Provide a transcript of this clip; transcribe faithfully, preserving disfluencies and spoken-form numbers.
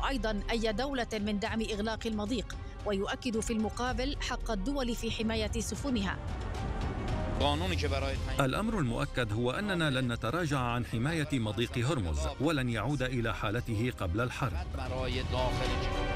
ويمنع أيضاً أي دولة من دعم إغلاق المضيق، ويؤكد في المقابل حق الدول في حماية سفنها. الأمر المؤكد هو أننا لن نتراجع عن حماية مضيق هرمز ولن يعود إلى حالته قبل الحرب.